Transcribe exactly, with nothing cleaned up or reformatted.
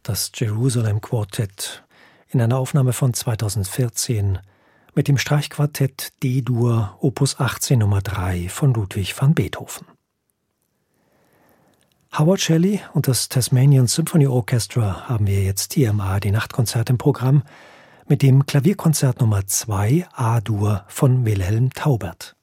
das Jerusalem Quartet, in einer Aufnahme von zweitausendvierzehn mit dem Streichquartett D-Dur Opus achtzehn Nummer drei von Ludwig van Beethoven. Howard Shelley und das Tasmanian Symphony Orchestra haben wir jetzt hier im A R D-Nachtkonzert im Programm mit dem Klavierkonzert Nummer zwei A-Dur von Wilhelm Taubert.